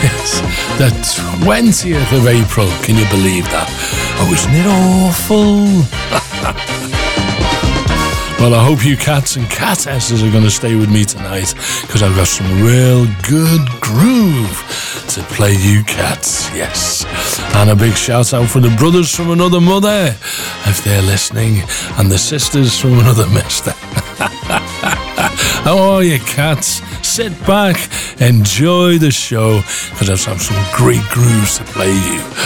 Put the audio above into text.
Yes, the 20th of April. Can you believe that? Oh, isn't it awful? Well, I hope you cats and catesses are going to stay with me tonight, because I've got some real good groove to play you cats, yes. And a big shout out for the brothers from another mother, if they're listening, and the sisters from another mister. How are you, cats? Sit back, enjoy the show, because I've some great grooves to play you.